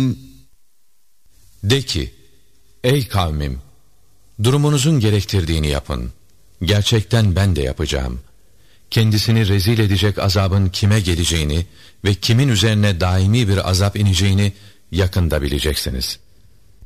De ki, ey kavmim, durumunuzun gerektirdiğini yapın. Gerçekten ben de yapacağım. Kendisini rezil edecek azabın kime geleceğini ve kimin üzerine daimi bir azap ineceğini yakında bileceksiniz.